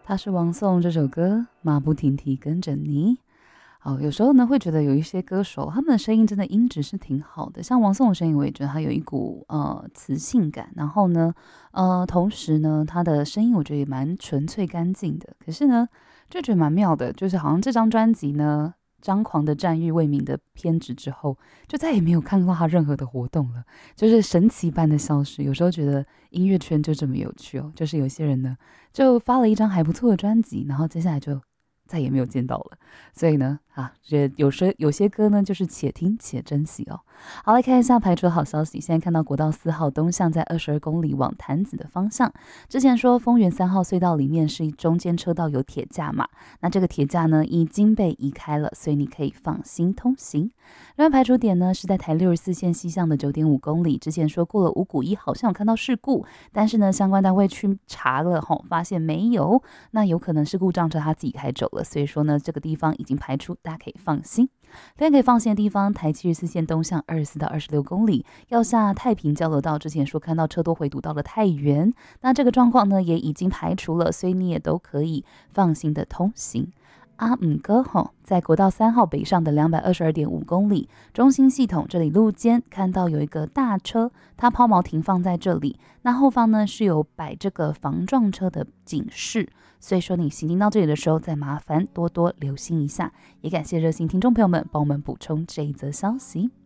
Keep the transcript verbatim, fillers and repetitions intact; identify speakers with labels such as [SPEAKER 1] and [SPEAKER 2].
[SPEAKER 1] 他是王颂这首歌马不停蹄跟着你。哦，有时候呢会觉得有一些歌手他们的声音真的音质是挺好的，像王颂的声音我也觉得他有一股呃磁性感，然后呢呃同时呢他的声音我觉得也蛮纯粹干净的，可是呢就觉得蛮妙的，就是好像这张专辑呢张狂的战役未泯的偏执之后，就再也没有看到他任何的活动了，就是神奇般的消失。有时候觉得音乐圈就这么有趣哦，就是有些人呢就发了一张还不错的专辑，然后接下来就再也没有见到了。所以呢，啊，这有时有些歌呢，就是且听且珍惜哦。好，来看一下排除的好消息。现在看到国道四号东向在二十二公里往潭子的方向。之前说丰原三号隧道里面是中间车道有铁架嘛，那这个铁架呢已经被移开了，所以你可以放心通行。另外排除点呢是在台六十四线西向的九点五公里，之前说过了五股一好像有看到事故，但是呢相关单位去查了吼，发现没有，那有可能是故障车他自己开走了，所以说呢这个地方已经排除，大家可以放心。另外可以放心的地方，台七十四线东向二十四到二十六公里，要下太平交流道，之前说看到车多回堵到了太原，那这个状况呢也已经排除了，所以你也都可以放心的通行。阿姆哥吼，在国道三号北上的两百二十二点五公里，中心系统这里路肩看到有一个大车，它抛锚停放在这里，那后方呢是有摆这个防撞车的警示，所以说你行经到这里的时候，再麻烦多多留心一下。也感谢热心听众朋友们帮我们补充这一则消息。